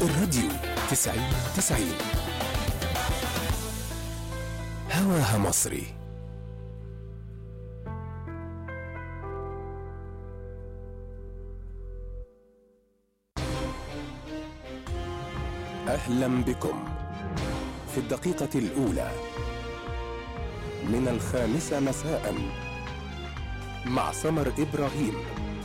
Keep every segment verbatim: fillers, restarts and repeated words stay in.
الراديو تسعين تسعين هواها مصري. أهلا بكم في الدقيقة الأولى من الخامسة مساء مع سمر إبراهيم.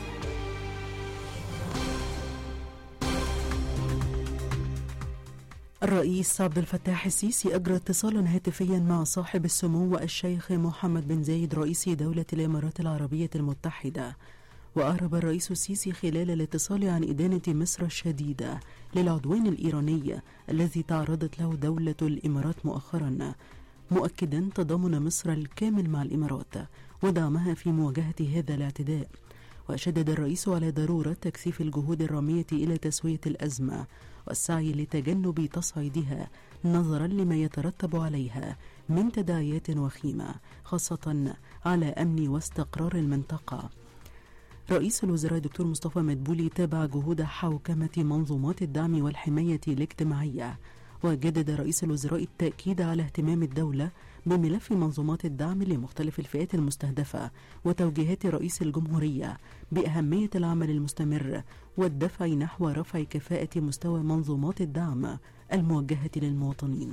الرئيس عبد الفتاح السيسي أجرى اتصالا هاتفيا مع صاحب السمو الشيخ محمد بن زايد رئيس دولة الإمارات العربية المتحدة. وأعرب الرئيس السيسي خلال الاتصال عن إدانة مصر الشديدة للعدوان الإيراني الذي تعرضت له دولة الإمارات مؤخرا، مؤكدا تضامن مصر الكامل مع الإمارات ودعمها في مواجهة هذا الاعتداء. وشدد الرئيس على ضرورة تكثيف الجهود الرامية إلى تسوية الأزمة والسعي لتجنب تصعيدها نظرا لما يترتب عليها من تداعيات وخيمة خاصة على أمن واستقرار المنطقة. رئيس الوزراء دكتور مصطفى مدبولي تابع جهود حوكمة منظومات الدعم والحماية الاجتماعية، وجدد رئيس الوزراء التأكيد على اهتمام الدولة بملف منظومات الدعم لمختلف الفئات المستهدفة وتوجيهات رئيس الجمهورية بأهمية العمل المستمر والدفع نحو رفع كفاءة مستوى منظومات الدعم الموجهة للمواطنين.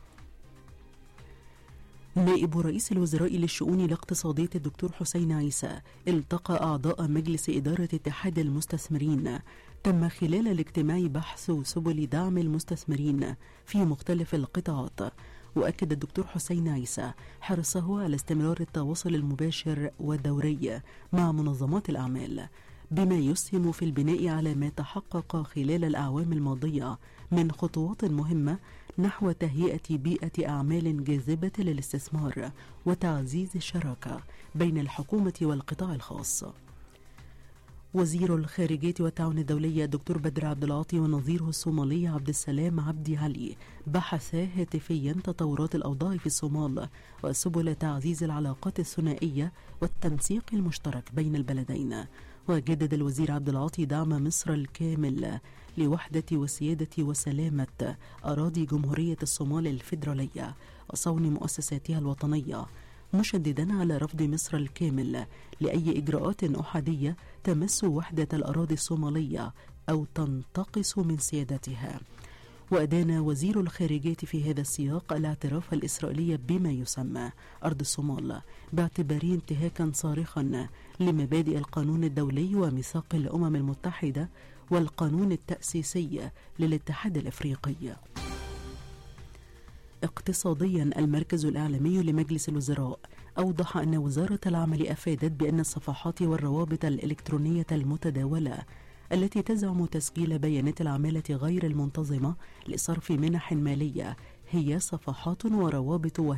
نائب رئيس الوزراء للشؤون الاقتصادية الدكتور حسين عيسى التقى أعضاء مجلس إدارة اتحاد المستثمرين. تم خلال الاجتماع بحث سبل دعم المستثمرين في مختلف القطاعات. وأكد الدكتور حسين عيسى حرصه على استمرار التواصل المباشر والدوري مع منظمات الأعمال بما يسهم في البناء على ما تحقق خلال الأعوام الماضية من خطوات مهمة نحو تهيئة بيئة أعمال جاذبة للاستثمار وتعزيز الشراكة بين الحكومة والقطاع الخاص. وزير الخارجية والتعاون الدولي الدكتور بدر عبد العاطي ونظيره الصومالي عبد السلام عبدي علي بحثا هاتفيا تطورات الأوضاع في الصومال وسبل تعزيز العلاقات الثنائية والتنسيق المشترك بين البلدين. وجدد الوزير عبد العاطي دعم مصر الكامل لوحدة وسيادة وسلامة أراضي جمهورية الصومال الفيدرالية وصون مؤسساتها الوطنية، مشددا على رفض مصر الكامل لأي إجراءات أحادية تمس وحدة الأراضي الصومالية أو تنتقص من سيادتها. وأدان وزير الخارجية في هذا السياق الاعتراف الإسرائيلي بما يسمى أرض الصومال باعتباره انتهاكا صارخا لمبادئ القانون الدولي وميثاق الأمم المتحدة والقانون التأسيسي للاتحاد الأفريقي. اقتصاديا، المركز الإعلامي لمجلس الوزراء أوضح أن وزارة العمل أفادت بأن الصفحات والروابط الإلكترونية المتداولة التي تزعم تسجيل بيانات العمالة غير المنتظمة لصرف منح مالية هي صفحات وروابط